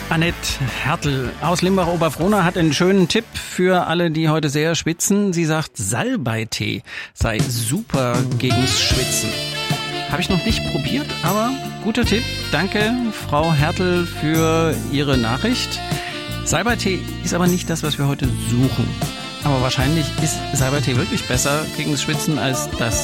Annette Hertel aus Limbach-Oberfrohna hat einen schönen Tipp für alle, die heute sehr schwitzen. Sie sagt, Salbeitee sei super gegens Schwitzen. Habe ich noch nicht probiert, aber guter Tipp. Danke, Frau Hertel, für Ihre Nachricht. Salbeitee ist aber nicht das, was wir heute suchen. Aber wahrscheinlich ist Salbeitee wirklich besser gegens Schwitzen als das